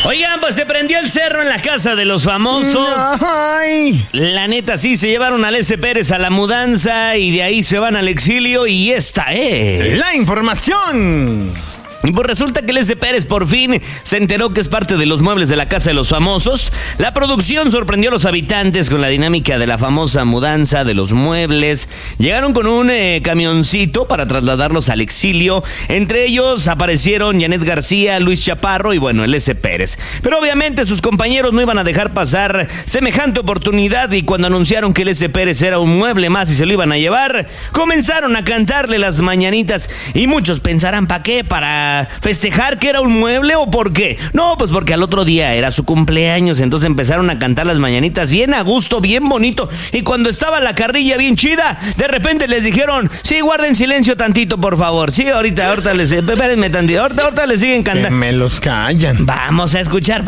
Oigan, pues se prendió el cerro en la casa de los famosos. Ay. La neta, sí, se llevaron al S. Pérez a la mudanza y de ahí se van al exilio y esta es La información. Pues resulta que el S. Pérez por fin se enteró que es parte de los muebles de la casa de los famosos. La producción sorprendió a los habitantes con la dinámica de la famosa mudanza de los muebles. Llegaron con un camioncito para trasladarlos al exilio. Entre ellos aparecieron Janet García, Luis Chaparro y bueno, el S. Pérez. Pero obviamente sus compañeros no iban a dejar pasar semejante oportunidad y cuando anunciaron que el S. Pérez era un mueble más y se lo iban a llevar, comenzaron a cantarle las mañanitas y muchos pensarán, ¿para qué? ¿Para festejar que era un mueble o por qué? No, pues porque al otro día era su cumpleaños, entonces empezaron a cantar las mañanitas bien a gusto, bien bonito, y cuando estaba la carrilla bien chida, de repente les dijeron, sí, guarden silencio tantito, por favor, sí, ahorita les, espérenme tantito, ahorita les siguen cantando. Que me los callan. Vamos a escuchar.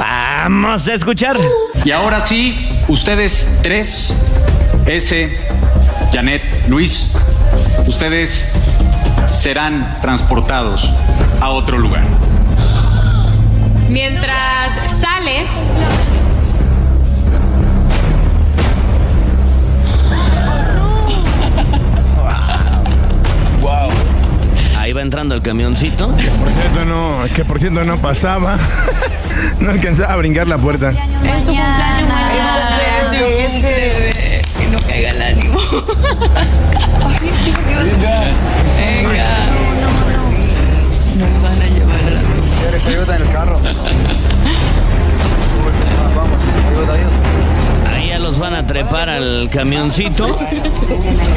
Y ahora sí, ustedes tres, Janet, Luis, ustedes serán transportados a otro lugar. Mientras sale, Ahí va entrando el camioncito. Que por cierto no pasaba. No alcanzaba a brincar la puerta. es su cumpleaños mañana. Que no caiga el ánimo. Venga. Nos van a llevar. ¿Quieres ayuda en el carro? Vamos, ayuda a Dios. Ahí ya los van a trepar al camioncito.